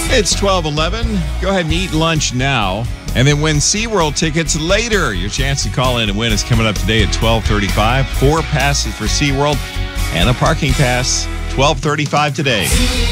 It's 12:11. Go ahead and eat lunch now, and then win SeaWorld tickets later. Your chance to call in and win is coming up today at 12:35. 4 passes for SeaWorld and a parking pass. 12:35 today.